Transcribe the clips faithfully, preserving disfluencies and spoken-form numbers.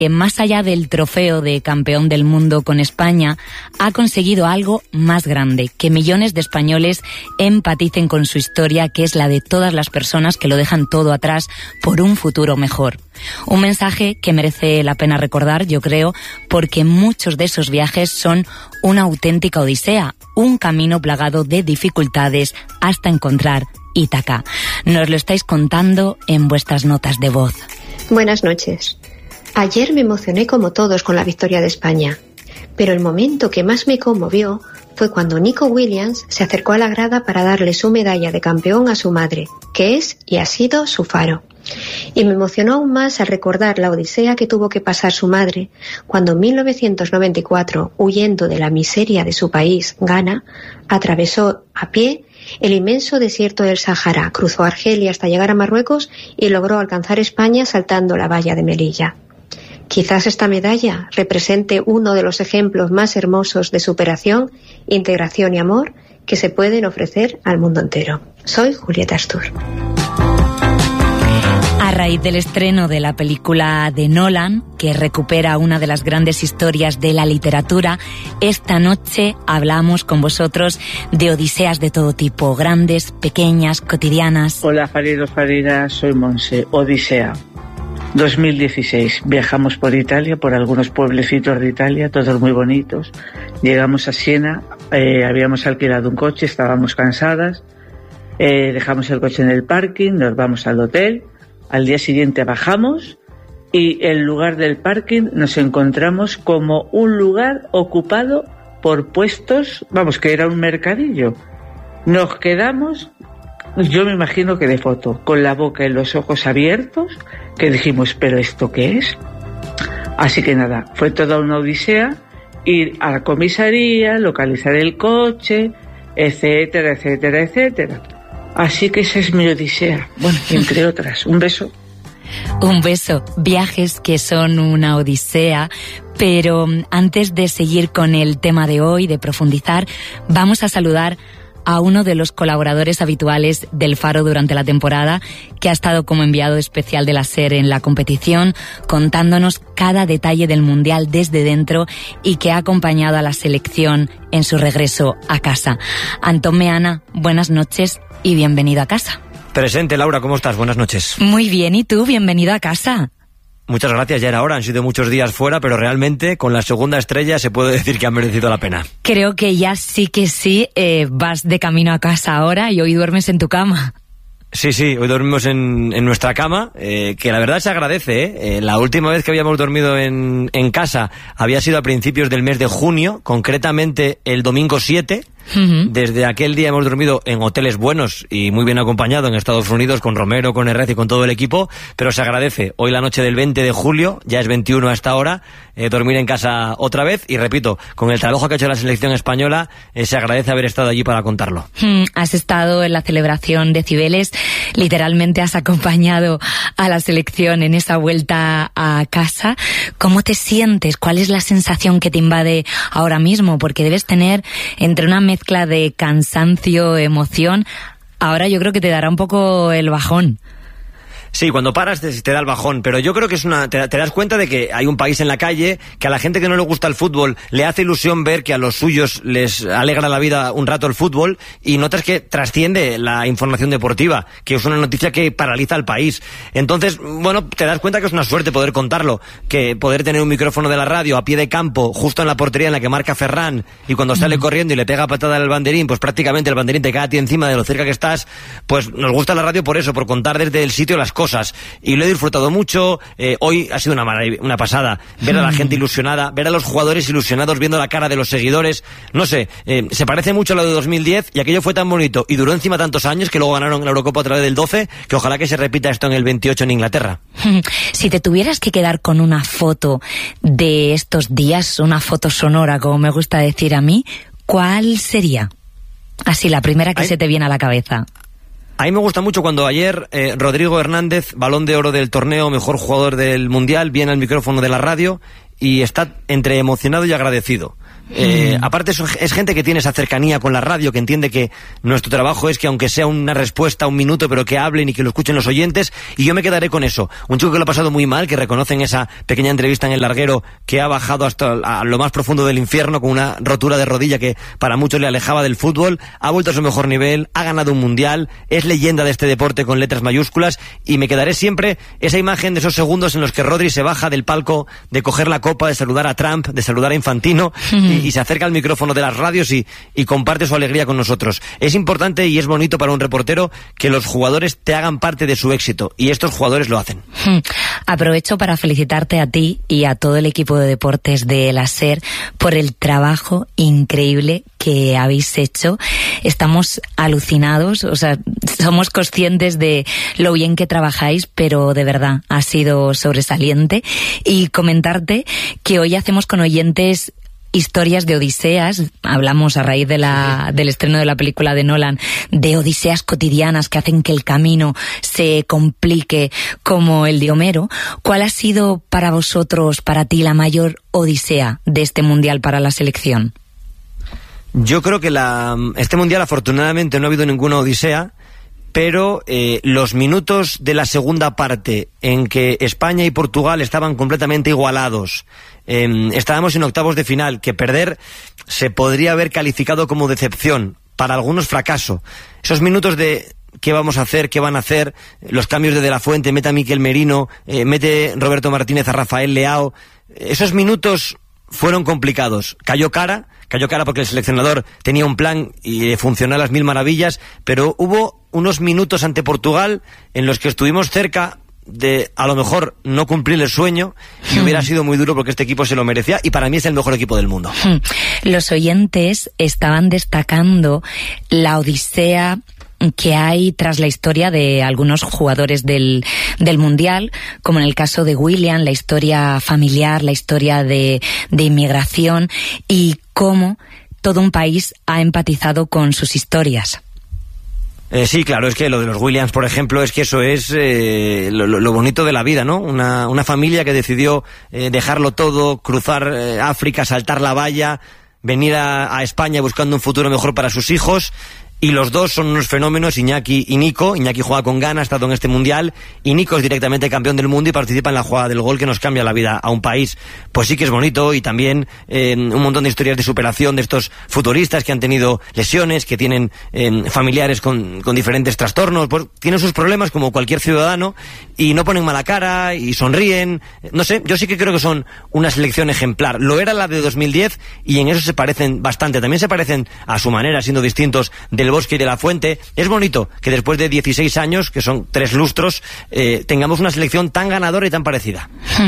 que más allá del trofeo de campeón del mundo con España, ha conseguido algo más grande, que millones de españoles empaticen con su historia, que es la de todas las personas que lo dejan todo atrás por un futuro mejor. Un mensaje que merece la pena recordar, yo creo, porque muchos de esos viajes son una auténtica odisea, un camino plagado de dificultades hasta encontrar Ítaca. Nos lo estáis contando en vuestras notas de voz. Buenas noches. Ayer me emocioné como todos con la victoria de España, pero el momento que más me conmovió fue cuando Nico Williams se acercó a la grada para darle su medalla de campeón a su madre, que es y ha sido su faro. Y me emocionó aún más al recordar la odisea que tuvo que pasar su madre cuando en mil novecientos noventa y cuatro, huyendo de la miseria de su país, Ghana, atravesó a pie el inmenso desierto del Sahara, cruzó Argelia hasta llegar a Marruecos y logró alcanzar España saltando la valla de Melilla. Quizás esta medalla represente uno de los ejemplos más hermosos de superación, integración y amor que se pueden ofrecer al mundo entero. Soy Julieta Astur. A raíz del estreno de la película de Nolan, que recupera una de las grandes historias de la literatura, esta noche hablamos con vosotros de odiseas de todo tipo, grandes, pequeñas, cotidianas. Hola Faridos, Faridas, soy Monse. Odisea. dos mil dieciséis. Viajamos por Italia, por algunos pueblecitos de Italia, todos muy bonitos. Llegamos a Siena, eh, habíamos alquilado un coche, estábamos cansadas, eh, dejamos el coche en el parking, nos vamos al hotel. Al día siguiente bajamos y el lugar del parking nos encontramos como un lugar ocupado por puestos, vamos, que era un mercadillo. Nos quedamos, yo me imagino que de foto, con la boca y los ojos abiertos, que dijimos, ¿pero esto qué es? Así que nada, fue toda una odisea, ir a la comisaría, localizar el coche, etcétera, etcétera, etcétera. Así que esa es mi odisea, bueno, entre otras. Un beso. Un beso. Viajes que son una odisea, pero antes de seguir con el tema de hoy, de profundizar, vamos a saludar a uno de los colaboradores habituales del Faro durante la temporada, que ha estado como enviado especial de la SER en la competición, contándonos cada detalle del Mundial desde dentro y que ha acompañado a la selección en su regreso a casa. Antón Meana, buenas noches y bienvenido a casa. Presente, Laura, ¿cómo estás? Buenas noches. Muy bien, ¿y tú? Bienvenido a casa. Muchas gracias, ya era hora, han sido muchos días fuera, pero realmente con la segunda estrella se puede decir que ha merecido la pena. Creo que ya sí que sí, eh, vas de camino a casa ahora y hoy duermes en tu cama. Sí, sí, hoy dormimos en, en nuestra cama, eh, que la verdad se agradece, ¿eh? Eh, la última vez que habíamos dormido en, en casa había sido a principios del mes de junio, concretamente el domingo siete. Uh-huh. Desde aquel día hemos dormido en hoteles buenos y muy bien acompañado en Estados Unidos, con Romero, con Herrez y con todo el equipo, pero se agradece hoy la noche del veinte de julio, ya es veintiuno a esta hora, eh, dormir en casa otra vez y repito, con el trabajo que ha hecho la selección española, eh, se agradece haber estado allí para contarlo. Hmm, has estado en la celebración de Cibeles, literalmente has acompañado a la selección en esa vuelta a casa. ¿Cómo te sientes? ¿Cuál es la sensación que te invade ahora mismo? Porque debes tener entre una mezcla de cansancio, emoción. Ahora yo creo que te dará un poco el bajón. Sí, cuando paras te, te da el bajón, pero yo creo que es una te, te das cuenta de que hay un país en la calle, que a la gente que no le gusta el fútbol le hace ilusión ver que a los suyos les alegra la vida un rato el fútbol, y notas que trasciende la información deportiva, que es una noticia que paraliza al país. Entonces, bueno, te das cuenta que es una suerte poder contarlo, que poder tener un micrófono de la radio a pie de campo, justo en la portería en la que marca Ferran, y cuando sale corriendo y le pega patada al banderín, pues prácticamente el banderín te cae a ti encima de lo cerca que estás. Pues nos gusta la radio por eso, por contar desde el sitio las cosas. cosas, y lo he disfrutado mucho. Eh, hoy ha sido una, una pasada ver a la gente ilusionada, ver a los jugadores ilusionados, viendo la cara de los seguidores. No sé, eh, se parece mucho a lo de dos mil diez, y aquello fue tan bonito y duró encima tantos años, que luego ganaron la Eurocopa a través del doce, que ojalá que se repita esto en el veintiocho en Inglaterra. Si te tuvieras que quedar con una foto de estos días, una foto sonora, como me gusta decir a mí, ¿cuál sería? Así, la primera que Ay. se te viene a la cabeza. A mí me gusta mucho cuando ayer eh, Rodrigo Hernández, balón de oro del torneo, mejor jugador del Mundial, viene al micrófono de la radio y está entre emocionado y agradecido. Eh, Mm. Aparte es, es gente que tiene esa cercanía con la radio, que entiende que nuestro trabajo es que aunque sea una respuesta, un minuto, pero que hablen y que lo escuchen los oyentes, y yo me quedaré con eso. Un chico que lo ha pasado muy mal, que reconoce en esa pequeña entrevista en El Larguero que ha bajado hasta a lo más profundo del infierno con una rotura de rodilla que para muchos le alejaba del fútbol, ha vuelto a su mejor nivel, ha ganado un mundial, es leyenda de este deporte con letras mayúsculas, y me quedaré siempre esa imagen de esos segundos en los que Rodri se baja del palco de coger la copa, de saludar a Trump, de saludar a Infantino, y, y se acerca al micrófono de las radios y, y comparte su alegría con nosotros. Es importante y es bonito para un reportero que los jugadores te hagan parte de su éxito, y estos jugadores lo hacen. Aprovecho para felicitarte a ti y a todo el equipo de deportes de la SER por el trabajo increíble que habéis hecho. Estamos alucinados, o sea, somos conscientes de lo bien que trabajáis, pero de verdad ha sido sobresaliente. Y comentarte que hoy hacemos con oyentes historias de odiseas. Hablamos a raíz de la, del estreno de la película de Nolan, de odiseas cotidianas que hacen que el camino se complique, como el de Homero. ¿Cuál ha sido para vosotros, para ti, la mayor odisea de este mundial para la selección? Yo creo que la, este mundial afortunadamente no ha habido ninguna odisea, pero eh, los minutos de la segunda parte en que España y Portugal estaban completamente igualados, eh, estábamos en octavos de final, que perder se podría haber calificado como decepción, para algunos fracaso. Esos minutos de qué vamos a hacer, qué van a hacer, los cambios de De La Fuente, mete a Miquel Merino, eh, mete Roberto Martínez a Rafael Leao, esos minutos fueron complicados. Cayó cara, cayó cara porque el seleccionador tenía un plan y funcionó a las mil maravillas, pero hubo unos minutos ante Portugal en los que estuvimos cerca de a lo mejor no cumplir el sueño, y hmm. hubiera sido muy duro porque este equipo se lo merecía, y para mí es el mejor equipo del mundo. Hmm. Los oyentes estaban destacando la odisea que hay tras la historia de algunos jugadores del, del Mundial, como en el caso de Willian, la historia familiar, la historia de, de inmigración, y cómo todo un país ha empatizado con sus historias. Eh, sí, claro, es que lo de los Williams, por ejemplo, es que eso es eh, lo, lo bonito de la vida, ¿no? Una, una familia que decidió eh, dejarlo todo, cruzar eh, África, saltar la valla, venir a, a España buscando un futuro mejor para sus hijos. Y los dos son unos fenómenos, Iñaki y Nico. Iñaki juega con Ghana, ha estado en este mundial, y Nico es directamente campeón del mundo y participa en la jugada del gol que nos cambia la vida a un país. Pues sí que es bonito, y también eh, un montón de historias de superación de estos futbolistas que han tenido lesiones, que tienen eh, familiares con, con diferentes trastornos, pues tienen sus problemas como cualquier ciudadano, y no ponen mala cara y sonríen. No sé, yo sí que creo que son una selección ejemplar. Lo era la de dos mil diez, y en eso se parecen bastante. También se parecen a su manera, siendo distintos del Bosque y de La Fuente. Es bonito que después de dieciséis años, que son tres lustros, eh, tengamos una selección tan ganadora y tan parecida.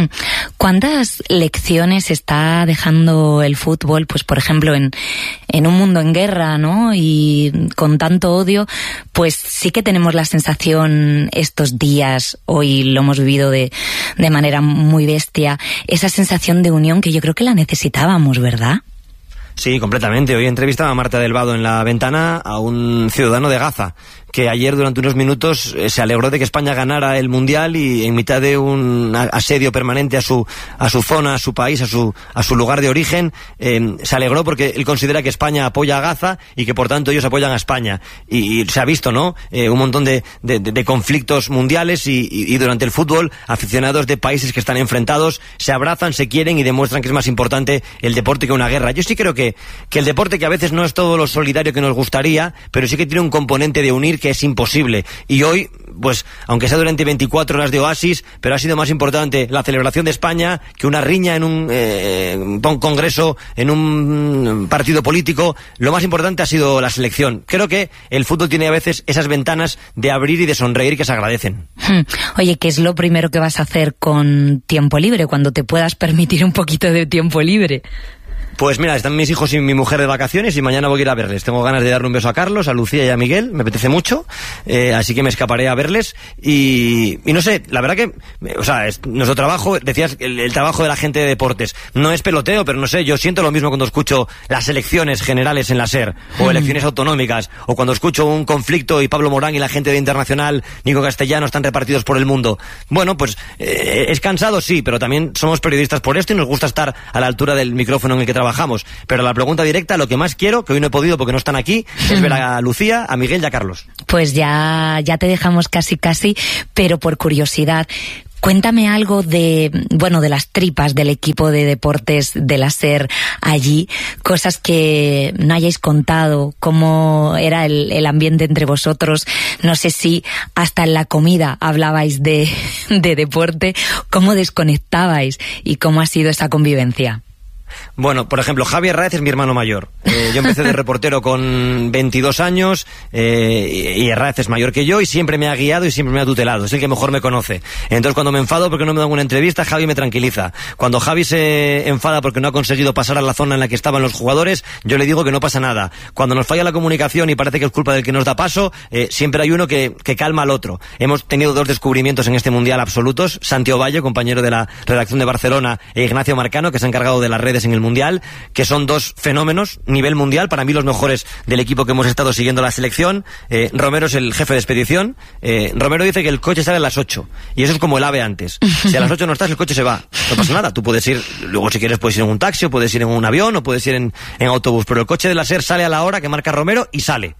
¿Cuántas lecciones está dejando el fútbol, pues por ejemplo, en, en un mundo en guerra, ¿no? Y con tanto odio, pues sí que tenemos la sensación estos días, hoy lo hemos vivido de, de manera muy bestia, esa sensación de unión que yo creo que la necesitábamos, ¿verdad? Sí, completamente. Hoy entrevistaba a Marta Delvado en La Ventana a un ciudadano de Gaza, que ayer durante unos minutos eh, se alegró de que España ganara el Mundial, y en mitad de un asedio permanente a su a su zona, a su país, a su a su lugar de origen, eh, se alegró porque él considera que España apoya a Gaza y que por tanto ellos apoyan a España. Y, y se ha visto, ¿no? Eh, un montón de, de, de conflictos mundiales, y, y, y durante el fútbol aficionados de países que están enfrentados se abrazan, se quieren y demuestran que es más importante el deporte que una guerra. Yo sí creo que, que el deporte, que a veces no es todo lo solidario que nos gustaría, pero sí que tiene un componente de unir que es imposible. Y hoy, pues, aunque sea durante veinticuatro horas de oasis, pero ha sido más importante la celebración de España que una riña en un, eh, un congreso, en un partido político. Lo más importante ha sido la selección. Creo que el fútbol tiene a veces esas ventanas de abrir y de sonreír que se agradecen. Oye, ¿qué es lo primero que vas a hacer con tiempo libre, cuando te puedas permitir un poquito de tiempo libre? Pues mira, están mis hijos y mi mujer de vacaciones, y mañana voy a ir a verles. Tengo ganas de darle un beso a Carlos, a Lucía y a Miguel, me apetece mucho, eh, así que me escaparé a verles. Y, y no sé, la verdad que, o sea, es, nuestro trabajo, decías, el, el trabajo de la gente de deportes, no es peloteo, pero no sé, yo siento lo mismo cuando escucho las elecciones generales en la SER, o elecciones autonómicas, o cuando escucho un conflicto y Pablo Morán y la gente de Internacional, Nico Castellano, están repartidos por el mundo. Bueno, pues eh, es cansado, sí, pero también somos periodistas por esto y nos gusta estar a la altura del micrófono en el que trabajamos trabajamos. Pero la pregunta directa, lo que más quiero, que hoy no he podido porque no están aquí, es ver a Lucía, a Miguel y a Carlos. Pues ya, ya te dejamos casi casi, pero por curiosidad, cuéntame algo de, bueno, de las tripas del equipo de deportes de la SER allí, cosas que no hayáis contado, cómo era el, el ambiente entre vosotros, no sé si hasta en la comida hablabais de, de deporte, cómo desconectabais y cómo ha sido esa convivencia. Bueno, por ejemplo, Javi Herráez es mi hermano mayor. Eh, yo empecé de reportero con veintidós años eh, y Herráez es mayor que yo y siempre me ha guiado y siempre me ha tutelado. Es el que mejor me conoce. Entonces, cuando me enfado porque no me dan una entrevista, Javi me tranquiliza. Cuando Javi se enfada porque no ha conseguido pasar a la zona en la que estaban los jugadores, yo le digo que no pasa nada. Cuando nos falla la comunicación y parece que es culpa del que nos da paso, eh, siempre hay uno que, que calma al otro. Hemos tenido dos descubrimientos en este Mundial absolutos. Santi Ovalle, compañero de la redacción de Barcelona, e Ignacio Marcano, que se ha encargado de las redes en el Mundial, que son dos fenómenos, nivel mundial, para mí los mejores del equipo que hemos estado siguiendo la selección. eh, Romero es el jefe de expedición. eh, Romero dice que el coche sale a las ocho, y eso es como el AVE antes. Si a las ocho no estás, el coche se va, no pasa nada, tú puedes ir, luego si quieres puedes ir en un taxi, o puedes ir en un avión, o puedes ir en, en autobús, pero el coche de la SER sale a la hora que marca Romero y sale.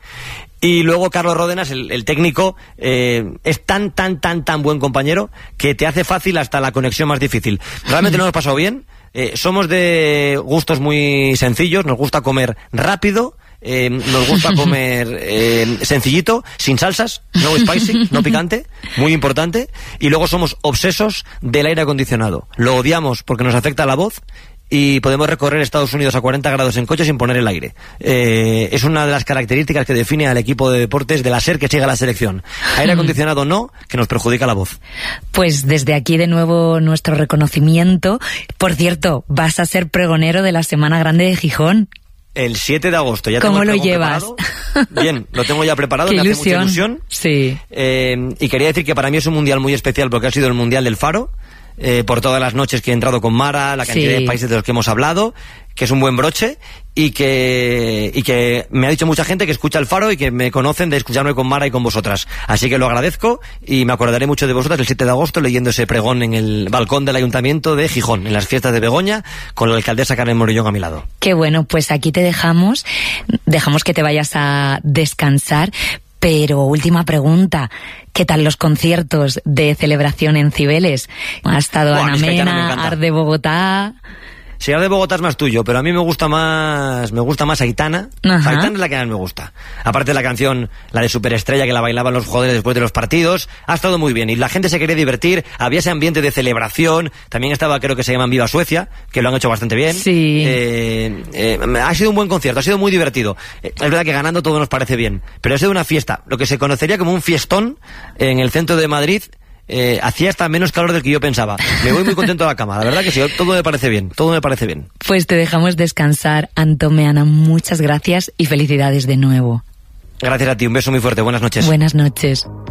Y luego Carlos Ródenas, el, el técnico, eh, es tan, tan, tan, tan buen compañero que te hace fácil hasta la conexión más difícil. Realmente nos hemos pasado bien. Eh, somos de gustos muy sencillos, nos gusta comer rápido, eh, nos gusta comer eh, sencillito, sin salsas, no spicy, no picante, muy importante, y luego somos obsesos del aire acondicionado. Lo odiamos porque nos afecta la voz y podemos recorrer Estados Unidos a cuarenta grados en coche sin poner el aire. Eh, es una de las características que define al equipo de deportes de la SER que sigue a la selección. Aire acondicionado no, que nos perjudica la voz. Pues desde aquí de nuevo nuestro reconocimiento. Por cierto, vas a ser pregonero de la Semana Grande de Gijón. El siete de agosto. Ya ¿Cómo tengo lo llevas? Preparado. Bien, lo tengo ya preparado. Qué me ilusión. hace mucha ilusión. Sí. Eh, y quería decir que para mí es un mundial muy especial porque ha sido el Mundial del Faro. Eh, por todas las noches que he entrado con Mara, la cantidad sí. de países de los que hemos hablado, que es un buen broche y que y que me ha dicho mucha gente que escucha el Faro y que me conocen de escucharme con Mara y con vosotras. Así que lo agradezco y me acordaré mucho de vosotras el siete de agosto leyendo ese pregón en el balcón del Ayuntamiento de Gijón, en las fiestas de Begoña, con la alcaldesa Carmen Morillón a mi lado. Qué bueno, pues aquí te dejamos, dejamos que te vayas a descansar. Pero última pregunta, ¿qué tal los conciertos de celebración en Cibeles? Ha estado Ana Mena, Art de Bogotá. Sí, Art de Bogotá es más tuyo, pero a mí me gusta más, me gusta más Aitana. Ajá. Aitana es la que más me gusta. Aparte de la canción, la de Superestrella, que la bailaban los jugadores después de los partidos, ha estado muy bien. Y la gente se quería divertir, había ese ambiente de celebración. También estaba, creo que se llaman Viva Suecia, que lo han hecho bastante bien. Sí. Eh, eh, ha sido un buen concierto, ha sido muy divertido. Eh, es verdad que ganando todo nos parece bien, pero ha sido una fiesta, lo que se conocería como un fiestón en el centro de Madrid. Eh, hacía hasta menos calor del que yo pensaba. Me voy muy contento a la cama, la verdad que sí, todo me parece bien, todo me parece bien. Pues te dejamos descansar, Antón Meana, muchas gracias y felicidades de nuevo. Gracias a ti, un beso muy fuerte, buenas noches. Buenas noches.